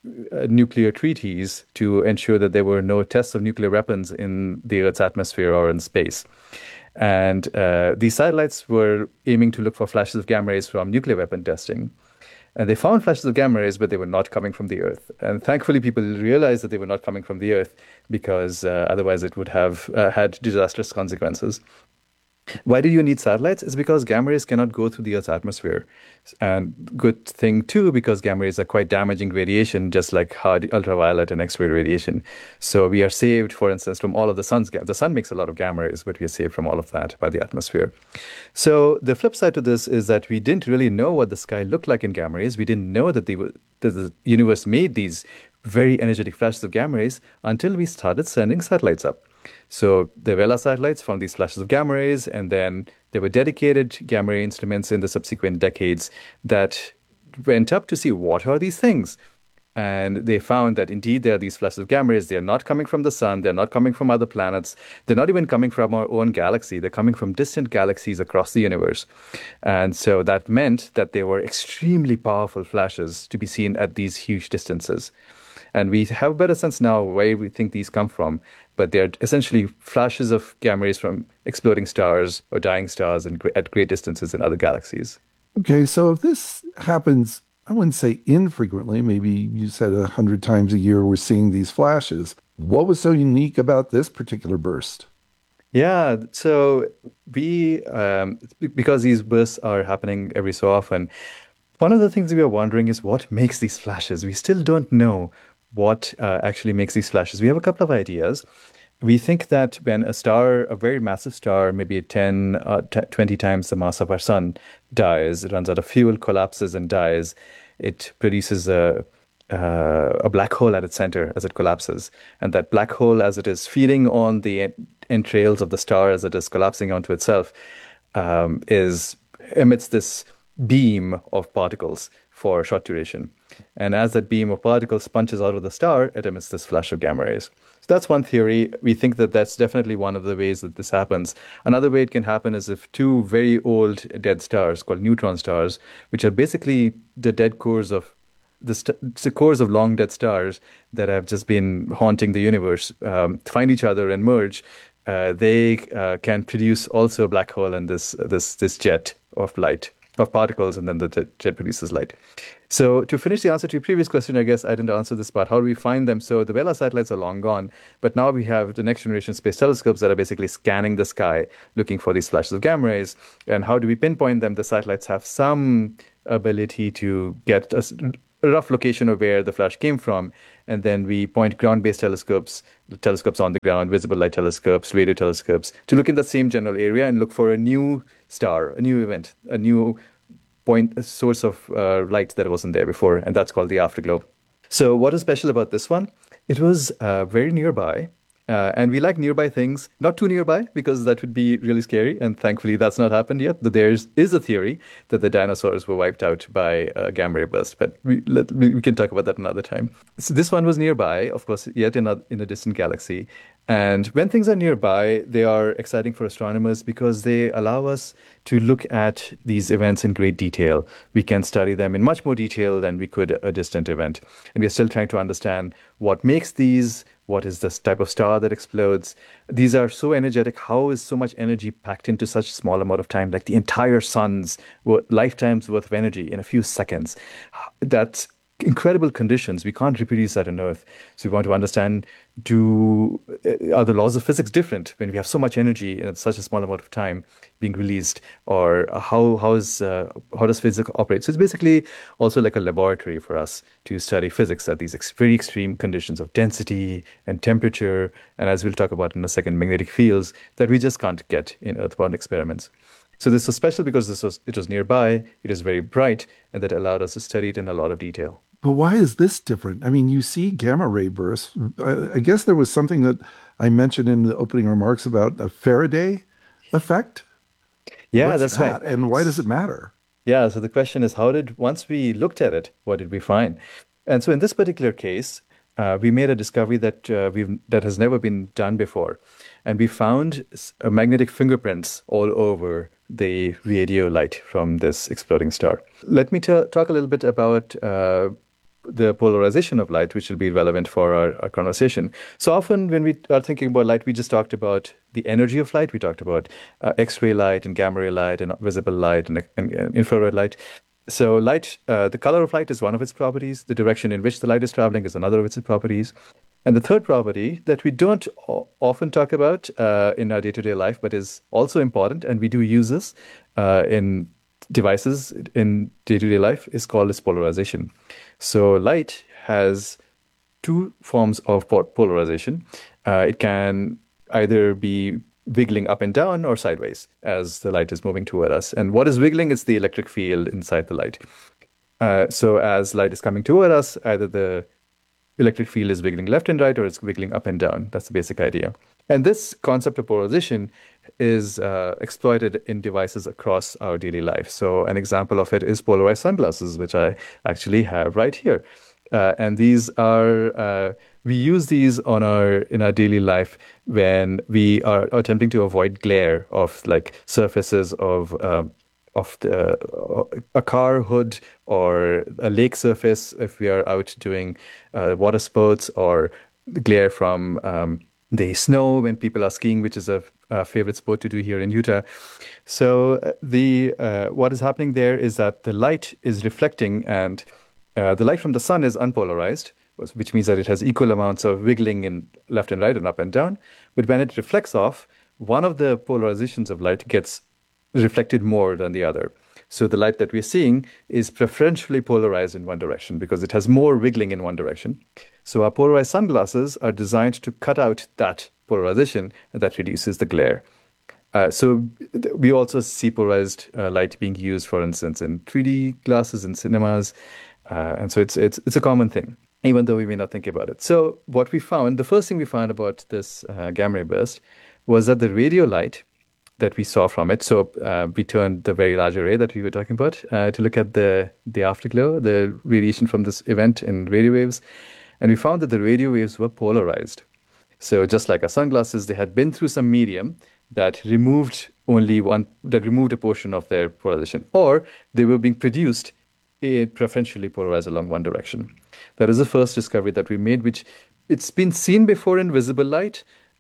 nuclear treaties to ensure that there were no tests of nuclear weapons in the Earth's atmosphere or in space. And uh, these satellites were aiming to look for flashes of gamma rays from nuclear weapon testing. And they found flashes of gamma rays, but they were not coming from the Earth. And thankfully, people realized that they were not coming from the Earth because uh, otherwise it would have uh, had disastrous consequences. Why do you need satellites? It's because gamma rays cannot go through the Earth's atmosphere. And good thing, too, because gamma rays are quite damaging radiation, just like hard ultraviolet and X-ray radiation. So we are saved, for instance, from all of the sun's gamma. The sun makes a lot of gamma rays, but we are saved from all of that by the atmosphere. So the flip side to this is that we didn't really know what the sky looked like in gamma rays. We didn't know that, they were, that the universe made these very energetic flashes of gamma rays until we started sending satellites up. So the Vela satellites found these flashes of gamma rays, and then there were dedicated gamma ray instruments in the subsequent decades that went up to see what are these things. And they found that indeed there are these flashes of gamma rays. They are not coming from the sun. They're not coming from other planets. They're not even coming from our own galaxy. They're coming from distant galaxies across the universe. And so that meant that they were extremely powerful flashes to be seen at these huge distances. And we have a better sense now where we think these come from, but they're essentially flashes of gamma rays from exploding stars or dying stars and at great distances in other galaxies. Okay, so if this happens, I wouldn't say infrequently, maybe you said a hundred times a year we're seeing these flashes. What was so unique about this particular burst? Yeah, so we, um, because these bursts are happening every so often, one of the things we are wondering is what makes these flashes. We still don't know what uh, actually makes these flashes. We have a couple of ideas. We think that when a star, a very massive star, maybe ten, uh, t- twenty times the mass of our sun, dies, it runs out of fuel, collapses and dies, it produces a, uh, a black hole at its center as it collapses. And that black hole, as it is feeding on the entrails of the star as it is collapsing onto itself, um, is emits this beam of particles for short duration. And as that beam of particles punches out of the star, it emits this flash of gamma rays. So that's one theory. We think that that's definitely one of the ways that this happens. Another way it can happen is if two very old dead stars called neutron stars, which are basically the dead cores of the, st- the cores of long dead stars that have just been haunting the universe, um, find each other and merge, uh, they uh, can produce also a black hole and this this this jet of light, of particles, and then the jet, jet produces light. So to finish the answer to your previous question, I guess I didn't answer this part. How do we find them? So the Vela satellites are long gone, but now we have the next generation space telescopes that are basically scanning the sky, looking for these flashes of gamma rays. And how do we pinpoint them? The satellites have some ability to get a a rough location of where the flash came from, and then we point ground-based telescopes, the telescopes on the ground, visible light telescopes, radio telescopes, to look in the same general area and look for a new star, a new event, a new point, a source of uh, light that wasn't there before, and that's called the afterglow. So what is special about this one? It was uh, very nearby. Uh, and we like nearby things, not too nearby, because that would be really scary. And thankfully, that's not happened yet. But there is a theory that the dinosaurs were wiped out by a gamma ray burst. But we, let, we can talk about that another time. So this one was nearby, of course, yet in a, in a distant galaxy. And when things are nearby, they are exciting for astronomers because they allow us to look at these events in great detail. We can study them in much more detail than we could a distant event. And we're still trying to understand what makes these. What is this type of star that explodes? These are so energetic. How is so much energy packed into such a small amount of time? Like the entire sun's lifetime's worth of energy in a few seconds. That's incredible conditions. We can't reproduce that on Earth. So we want to understand, do are the laws of physics different when we have so much energy in such a small amount of time being released, or how how is uh, how does physics operate? So it's basically also like a laboratory for us to study physics at these ex- very extreme conditions of density and temperature, and as we'll talk about in a second, magnetic fields that we just can't get in earthbound experiments. So this was special because this was it was nearby, it is very bright, and that allowed us to study it in a lot of detail. But why is this different? I mean, you see gamma ray bursts. I, I guess there was something that I mentioned in the opening remarks about a Faraday effect. Yeah, What's that's that? right. And why does it matter? Yeah, so the question is, how did, once we looked at it, what did we find? And so in this particular case, uh, we made a discovery that uh, we've that has never been done before. And we found uh, magnetic fingerprints all over the radio light from this exploding star. Let me t- talk a little bit about uh, the polarization of light, which will be relevant for our, our conversation. So often when we are thinking about light, we just talked about the energy of light. We talked about uh, X-ray light and gamma ray light and visible light and, and, and infrared light. So light, uh, the color of light is one of its properties. The direction in which the light is traveling is another of its properties. And the third property that we don't o- often talk about uh, in our day-to-day life, but is also important, and we do use this uh, in devices in day-to-day life, is called as polarization. So light has two forms of po- polarization. Uh, it can either be wiggling up and down or sideways as the light is moving toward us. And what is wiggling? It's the electric field inside the light. Uh, so as light is coming toward us, either the electric field is wiggling left and right, or it's wiggling up and down. That's the basic idea. And this concept of polarization is uh, exploited in devices across our daily life. So an example of it is polarized sunglasses, which I actually have right here. Uh, and these are, uh, we use these on our in our daily life when we are attempting to avoid glare of like surfaces of um, of the, uh, a car hood or a lake surface if we are out doing uh, water sports, or glare from um, the snow when people are skiing, which is a, a favorite sport to do here in Utah. So uh, the uh, what is happening there is that the light is reflecting, and uh, the light from the sun is unpolarized, which means that it has equal amounts of wiggling in left and right and up and down. But when it reflects off, one of the polarizations of light gets reflected more than the other. So the light that we're seeing is preferentially polarized in one direction because it has more wiggling in one direction. So our polarized sunglasses are designed to cut out that polarization, and that reduces the glare. Uh, so th- we also see polarized uh, light being used, for instance, in three D glasses in cinemas. Uh, and so it's it's it's a common thing, even though we may not think about it. So what we found, the first thing we found about this uh, gamma ray burst was that the radio light that we saw from it, so uh, we turned the very large array that we were talking about uh, to look at the, the afterglow, the radiation from this event in radio waves, and we found that the radio waves were polarized. So just like our sunglasses, they had been through some medium that removed only one, that removed a portion of their polarization, or they were being produced in preferentially polarized along one direction. That is the first discovery that we made, which it's been seen before in visible light,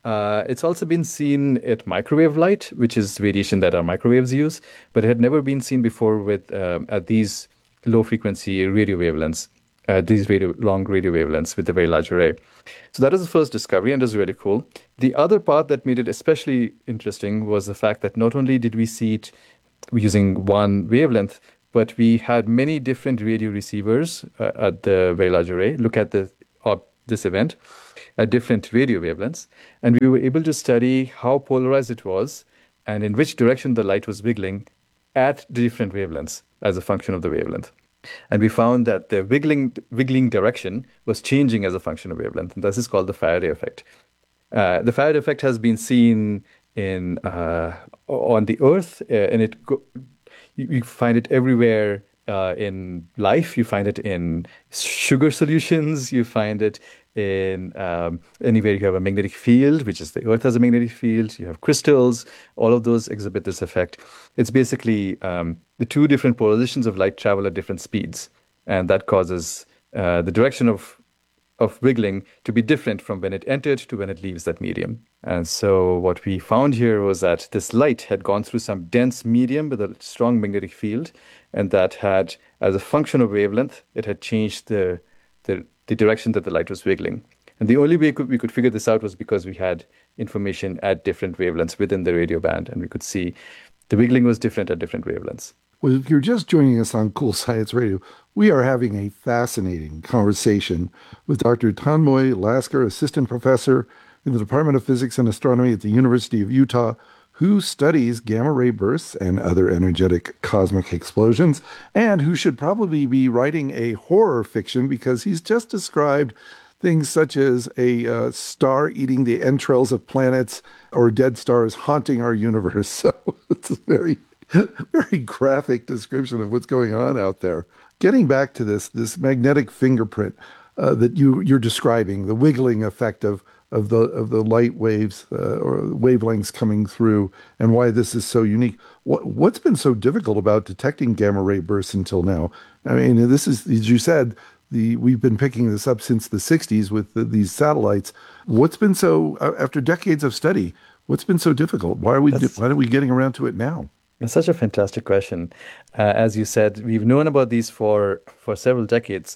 Uh, it's also been seen at microwave light, which is radiation that our microwaves use, but it had never been seen before with um, at these low frequency radio wavelengths, uh, these radio, long radio wavelengths with the Very Large Array. So that was the first discovery, and it was really cool. The other part that made it especially interesting was the fact that not only did we see it using one wavelength, but we had many different radio receivers uh, at the Very Large Array look at the uh, this event at different radio wavelengths, and we were able to study how polarized it was and in which direction the light was wiggling at different wavelengths as a function of the wavelength. And we found that the wiggling wiggling direction was changing as a function of wavelength, and this is called the Faraday effect. Uh, the Faraday effect has been seen in uh, on the Earth, uh, and it go, you, you find it everywhere uh, in life. You find it in sugar solutions. You find it in um, anywhere you have a magnetic field, which is the Earth has a magnetic field. You have crystals. All of those exhibit this effect. It's basically um, the two different polarizations of light travel at different speeds, and that causes uh, the direction of of wiggling to be different from when it entered to when it leaves that medium. And so what we found here was that this light had gone through some dense medium with a strong magnetic field, and that had, as a function of wavelength, it had changed the the, the direction that the light was wiggling. And the only way could, we could figure this out was because we had information at different wavelengths within the radio band, and we could see the wiggling was different at different wavelengths. Well, if you're just joining us on Cool Science Radio, we are having a fascinating conversation with Doctor Tanmoy Lasker, Assistant Professor in the Department of Physics and Astronomy at the University of Utah, who studies gamma-ray bursts and other energetic cosmic explosions, and who should probably be writing a horror fiction because he's just described things such as a uh, star eating the entrails of planets or dead stars haunting our universe. So it's a very... very graphic description of what's going on out there. Getting back to this this magnetic fingerprint uh, that you you're describing, the wiggling effect of of the of the light waves uh, or wavelengths coming through, and why this is so unique. What what's been so difficult about detecting gamma ray bursts until now? I mean, this is, as you said, the we've been picking this up since the sixties with the, these satellites. What's been so uh, after decades of study? What's been so difficult? Why are we That's, why are we getting around to it now? It's such a fantastic question. Uh, as you said, we've known about these for, for several decades.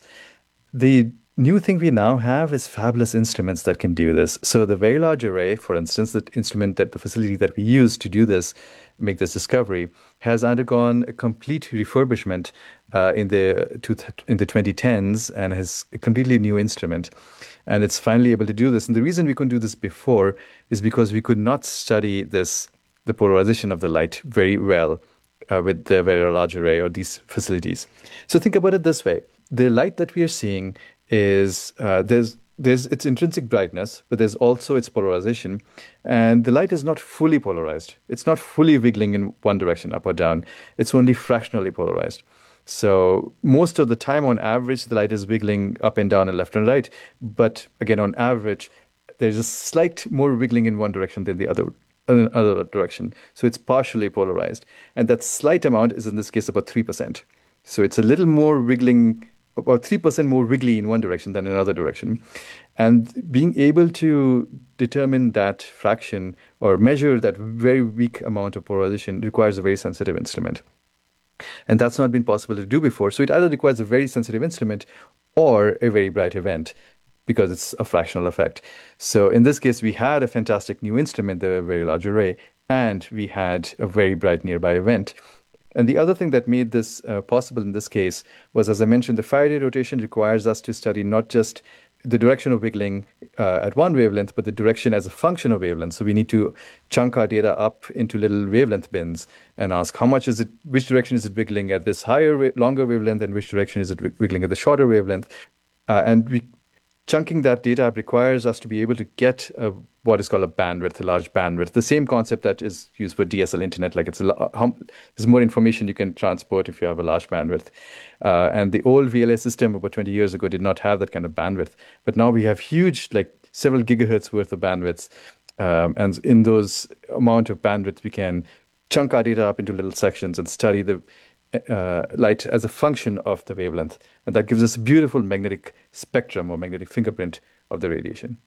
The new thing we now have is fabulous instruments that can do this. So the Very Large Array, for instance, the instrument that the facility that we use to do this, make this discovery, has undergone a complete refurbishment uh, in the two, in the twenty tens and has a completely new instrument. And it's finally able to do this. And the reason we couldn't do this before is because we could not study this the polarization of the light very well uh, with the Very Large Array or these facilities. So think about it this way. The light that we are seeing is, uh, there's there's its intrinsic brightness, but there's also its polarization. And the light is not fully polarized. It's not fully wiggling in one direction, up or down. It's only fractionally polarized. So most of the time, on average, the light is wiggling up and down and left and right. But again, on average, there's a slight more wiggling in one direction than the other in another direction. So it's partially polarized. And that slight amount is in this case about three percent. So it's a little more wiggling, about three percent more wiggly in one direction than another direction. And being able to determine that fraction or measure that very weak amount of polarization requires a very sensitive instrument. And that's not been possible to do before. So it either requires a very sensitive instrument or a very bright event, because it's a fractional effect. So in this case, we had a fantastic new instrument, the Very Large Array, and we had a very bright nearby event. And the other thing that made this uh, possible in this case was, as I mentioned, the Faraday rotation requires us to study not just the direction of wiggling uh, at one wavelength, but the direction as a function of wavelength. So we need to chunk our data up into little wavelength bins and ask how much is it, which direction is it wiggling at this higher, longer wavelength, and which direction is it wiggling at the shorter wavelength. Uh, and we Chunking that data up requires us to be able to get a, what is called a bandwidth, a large bandwidth. The same concept that is used for D S L internet, like it's a, how, there's more information you can transport if you have a large bandwidth. Uh, and the old V L A system about twenty years ago did not have that kind of bandwidth. But now we have huge, like several gigahertz worth of bandwidths. Um, and in those amount of bandwidth, we can chunk our data up into little sections and study the Uh, light as a function of the wavelength. And that gives us a beautiful magnetic spectrum or magnetic fingerprint of the radiation.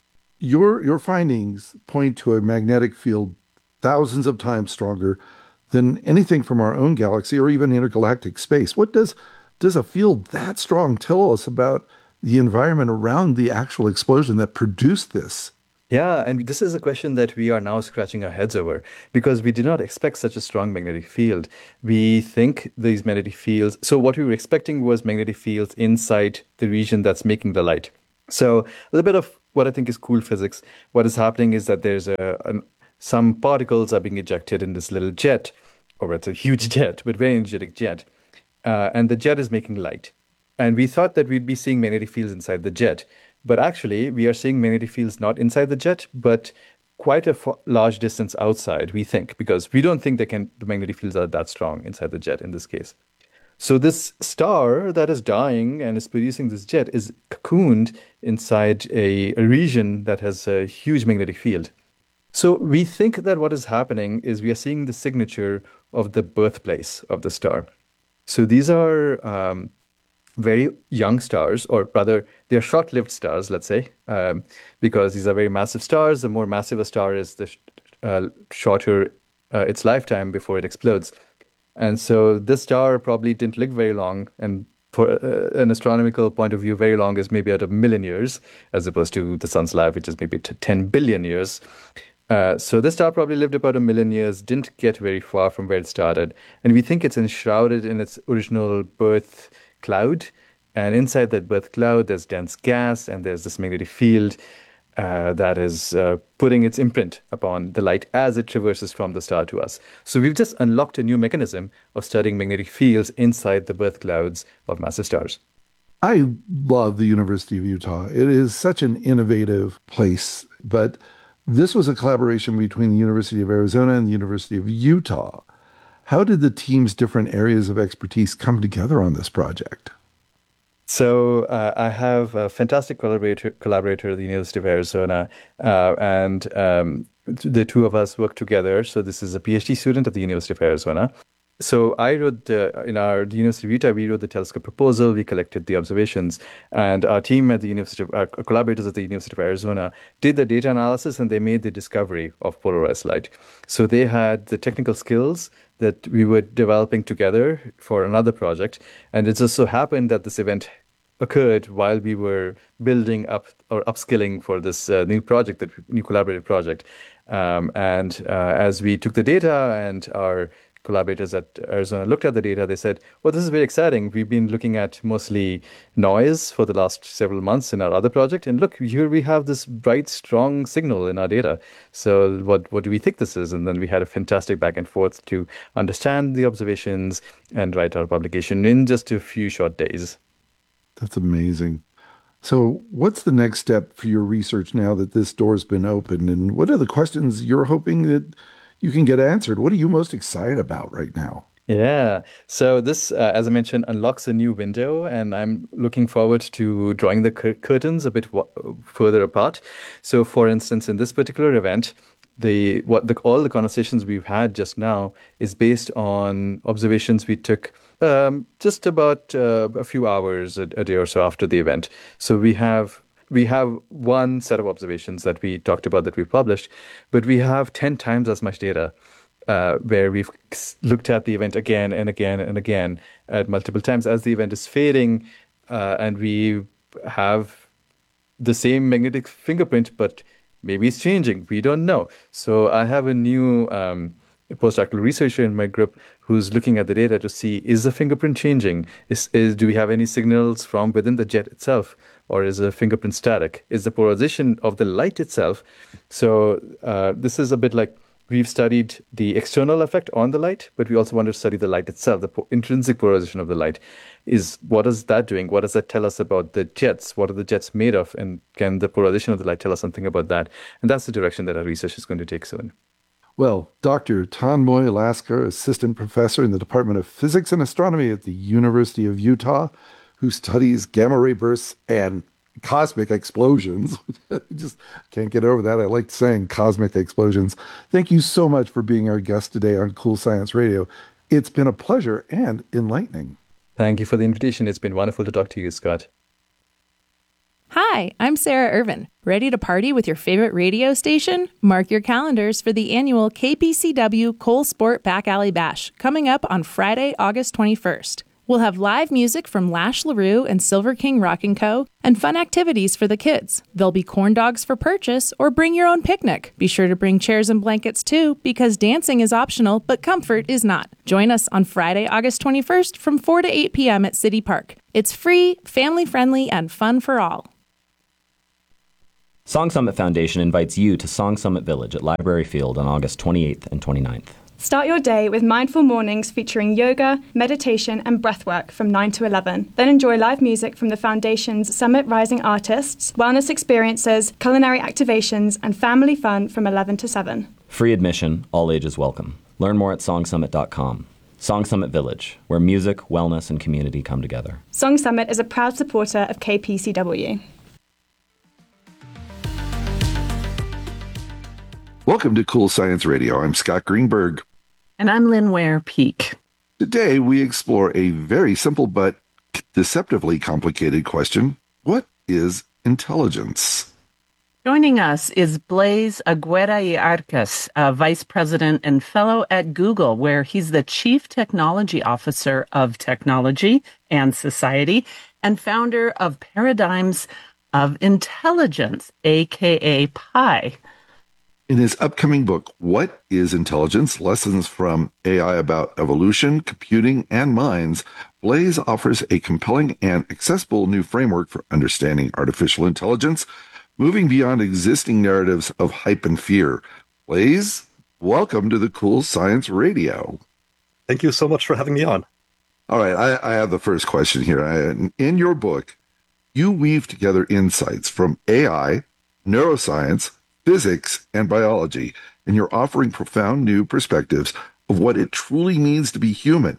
your your findings point to a magnetic field thousands of times stronger than anything from our own galaxy or even intergalactic space. What does does a field that strong tell us about the environment around the actual explosion that produced this? Yeah, and this is a question that we are now scratching our heads over because we did not expect such a strong magnetic field. We think these magnetic fields, so what we were expecting was magnetic fields inside the region that's making the light. So a little bit of what I think is cool physics. What is happening is that there's a, an, some particles are being ejected in this little jet, or it's a huge jet, but very energetic jet. Uh, and the jet is making light. And we thought that we'd be seeing magnetic fields inside the jet. But actually, we are seeing magnetic fields not inside the jet, but quite a f- large distance outside, we think, because we don't think they can, the magnetic fields are that strong inside the jet in this case. So this star that is dying and is producing this jet is cocooned inside a, a region that has a huge magnetic field. So we think that what is happening is we are seeing the signature of the birthplace of the star. So these are um, very young stars, or rather, they're short-lived stars, let's say, um, because these are very massive stars. The more massive a star is, the sh- uh, shorter uh, its lifetime before it explodes. And so this star probably didn't live very long, and for uh, an astronomical point of view, very long is maybe at a million years, as opposed to the sun's life, which is maybe t- ten billion years. Uh, so this star probably lived about a million years, didn't get very far from where it started. And we think it's enshrouded in its original birth cloud. And inside that birth cloud, there's dense gas, and there's this magnetic field uh, that is uh, putting its imprint upon the light as it traverses from the star to us. So we've just unlocked a new mechanism of studying magnetic fields inside the birth clouds of massive stars. I love the University of Utah. It is such an innovative place, but this was a collaboration between the University of Arizona and the University of Utah. How did the team's different areas of expertise come together on this project? So uh, I have a fantastic collaborator, collaborator at the University of Arizona, uh, and um, the two of us work together. So this is a PhD student at the University of Arizona. So I wrote, the, in our the University of Utah, we wrote the telescope proposal, we collected the observations, and our team at the University of, our collaborators at the University of Arizona did the data analysis, and they made the discovery of polarized light. So they had the technical skills that we were developing together for another project, and it just so happened that this event occurred while we were building up or upskilling for this uh, new project, that new collaborative project. Um, and uh, as we took the data and our collaborators at Arizona looked at the data, they said, well, this is very exciting. We've been looking at mostly noise for the last several months in our other project. And look, here we have this bright, strong signal in our data. So what, what do we think this is? And then we had a fantastic back and forth to understand the observations and write our publication in just a few short days. That's amazing. So what's the next step for your research now that this door's been opened? And what are the questions you're hoping that you can get answered? What are you most excited about right now? Yeah. So this, uh, as I mentioned, unlocks a new window, and I'm looking forward to drawing the cur- curtains a bit w- further apart. So, for instance, in this particular event, the what the, all the conversations we've had just now is based on observations we took um, just about uh, a few hours, a, a day or so after the event. So we have we have one set of observations that we talked about that we published, but we have ten times as much data uh, where we've looked at the event again and again and again at multiple times as the event is fading, uh, and we have the same magnetic fingerprint, but maybe it's changing. We don't know. So I have a new um, postdoctoral researcher in my group who's looking at the data to see, is the fingerprint changing? Is, is do we have any signals from within the jet itself? Or is the fingerprint static? Is the polarization of the light itself? So uh, this is a bit like we've studied the external effect on the light, but we also want to study the light itself, the po- intrinsic polarization of the light. Is what is that doing? What does that tell us about the jets? What are the jets made of? And can the polarization of the light tell us something about that? And that's the direction that our research is going to take soon. Well, Doctor Tanmoy Lasker, assistant professor in the Department of Physics and Astronomy at the University of Utah, who studies gamma ray bursts and cosmic explosions. Just can't get over that. I like saying cosmic explosions. Thank you so much for being our guest today on Cool Science Radio. It's been a pleasure and enlightening. Thank you for the invitation. It's been wonderful to talk to you, Scott. Hi, I'm Sarah Irvin. Ready to party with your favorite radio station? Mark your calendars for the annual K P C W Cole Sport Back Alley Bash coming up on Friday, August twenty-first. We'll have live music from Lash LaRue and Silver King Rock and Co. and fun activities for the kids. There'll be corn dogs for purchase or bring your own picnic. Be sure to bring chairs and blankets too, because dancing is optional, but comfort is not. Join us on Friday, August twenty-first from four to eight p.m. at City Park. It's free, family-friendly, and fun for all. Song Summit Foundation invites you to Song Summit Village at Library Field on August twenty-eighth and twenty-ninth. Start your day with mindful mornings featuring yoga, meditation, and breathwork from nine to eleven. Then enjoy live music from the Foundation's Summit Rising artists, wellness experiences, culinary activations, and family fun from eleven to seven. Free admission, all ages welcome. Learn more at song summit dot com. Song Summit Village, where music, wellness, and community come together. Song Summit is a proud supporter of K P C W. Welcome to Cool Science Radio. I'm Scott Greenberg. And I'm Lynn Ware Peak. Today, we explore a very simple but deceptively complicated question. What is intelligence? Joining us is Blaise Aguirre y Arcas, a vice president and fellow at Google, where he's the chief technology officer of technology and society and founder of Paradigms of Intelligence, a k a. P I. In his upcoming book, What is Intelligence? Lessons from A I About Evolution, Computing, and Minds, Blaise offers a compelling and accessible new framework for understanding artificial intelligence, moving beyond existing narratives of hype and fear. Blaise, welcome to the Cool Science Radio. Thank you so much for having me on. All right, I, I have the first question here. I, in your book, you weave together insights from A I, neuroscience, physics, and biology, and you're offering profound new perspectives of what it truly means to be human.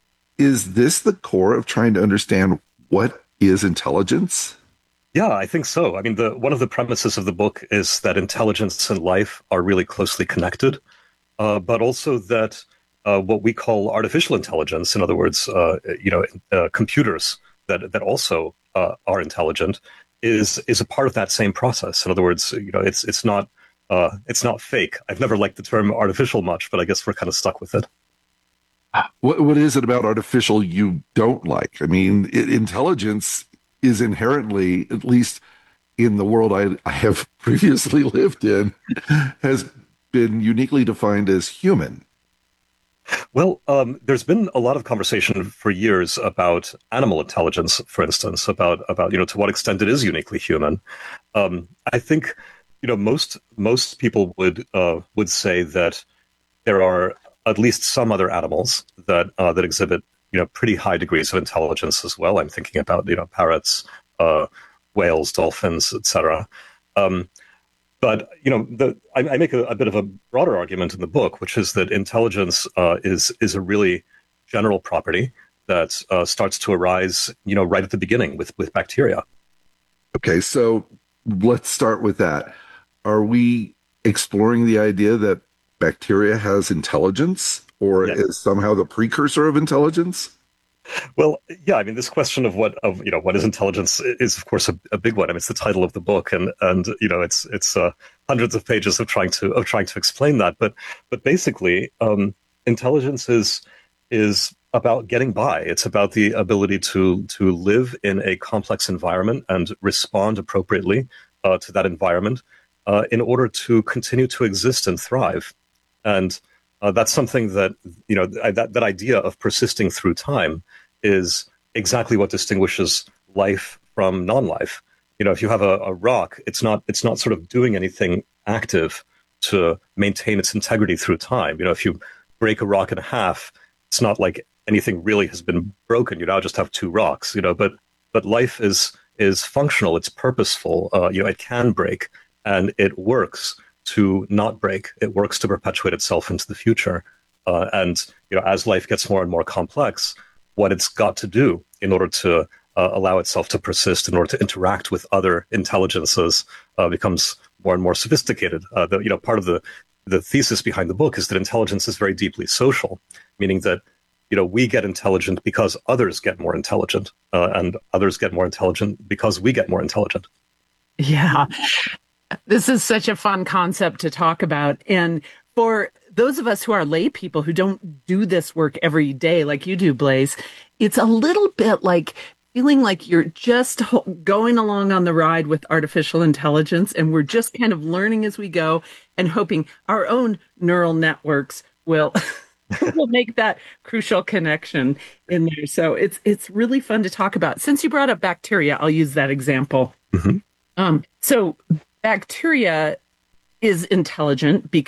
Is this the core of trying to understand what is intelligence? Yeah, I think so. I mean, the one of the premises of the book is that intelligence and life are really closely connected, uh, but also that uh, what we call artificial intelligence, in other words, uh, you know, uh, computers that that also uh, are intelligent, is is a part of that same process. In other words, you know, it's it's not uh, it's not fake. I've never liked the term artificial much, but I guess we're kind of stuck with it. What what is it about artificial you don't like? I mean, it, intelligence is inherently, at least in the world I, I have previously lived in, has been uniquely defined as human. Well, um, there's been a lot of conversation for years about animal intelligence, for instance, about about you know to what extent it is uniquely human. Um, I think you know most most people would uh, would say that there are at least some other animals that uh, that exhibit you know pretty high degrees of intelligence as well. I'm thinking about you know parrots, uh, whales, dolphins, et cetera. Um, But, you know, the, I, I make a, a bit of a broader argument in the book, which is that intelligence uh, is is a really general property that uh, starts to arise, you know, right at the beginning with, with bacteria. Okay, so let's start with that. Are we exploring the idea that bacteria has intelligence, or yeah. is somehow the precursor of intelligence? Well, yeah, I mean, this question of what of you know what is intelligence is, of course, a, a big one. I mean, it's the title of the book, and and you know, it's it's uh, hundreds of pages of trying to of trying to explain that. But but basically, um, intelligence is is about getting by. It's about the ability to to live in a complex environment and respond appropriately uh, to that environment uh, in order to continue to exist and thrive. And uh, that's something that you know that that idea of persisting through time is exactly what distinguishes life from non-life. You know, if you have a, a rock, it's not it's not sort of doing anything active to maintain its integrity through time. You know, if you break a rock in half, it's not like anything really has been broken. You now just have two rocks. You know, but but life is is functional. It's purposeful. Uh, you know, it can break, and it works to not break. It works to perpetuate itself into the future. Uh, and you know, as life gets more and more complex, what it's got to do in order to uh, allow itself to persist, in order to interact with other intelligences, uh, becomes more and more sophisticated. Uh, the, you know, part of the, the thesis behind the book is that intelligence is very deeply social, meaning that you know, we get intelligent because others get more intelligent, uh, and others get more intelligent because we get more intelligent. Yeah. This is such a fun concept to talk about. And for those of us who are lay people who don't do this work every day like you do, Blaise, it's a little bit like feeling like you're just going along on the ride with artificial intelligence, and we're just kind of learning as we go and hoping our own neural networks will will make that crucial connection in there. So it's it's really fun to talk about. Since you brought up bacteria, I'll use that example. Mm-hmm. Um, so bacteria is intelligent because